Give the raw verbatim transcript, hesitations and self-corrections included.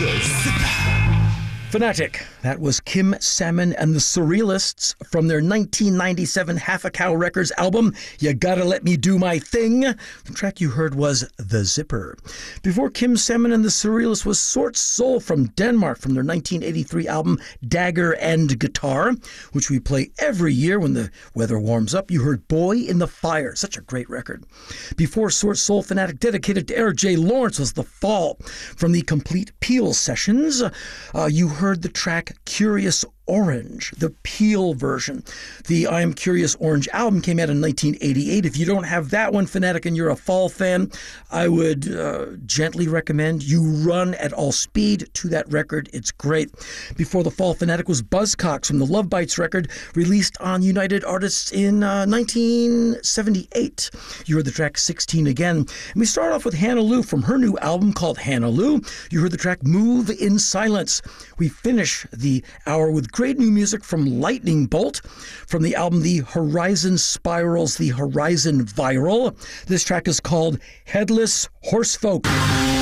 The Zipper. Fanatic. That was Kim Salmon and the Surrealists from their nineteen ninety-seven Half a Cow Records album, You Gotta Let Me Do My Thing. The track you heard was The Zipper. Before Kim Salmon and the Surrealists was Sort Soul from Denmark from their nineteen eighty-three album Dagger and Guitar, which we play every year when the weather warms up. You heard Boy in the Fire. Such a great record. Before Sort Soul, Fanatic, dedicated to Eric J. Lawrence, was The Fall from the Complete Peel Sessions. Uh, you heard the track Curious Orange, the Peel version. The I Am Curious Orange album came out in nineteen eighty-eight. If you don't have that one, Fanatic, and you're a Fall fan, I would uh, gently recommend you run at all speed to that record. It's great. Before the Fall, Fanatic was Buzzcocks from the Love Bites record, released on United Artists in uh, nineteen seventy-eight. You heard the track sixteen Again. And we start off with Hannah Lou from her new album called Hannah Lou. You heard the track Move in Silence. We finish the hour with great new music from Lightning Bolt from the album The Horizon Spirals, The Horizon Viral. This track is called Headless Horsefolk.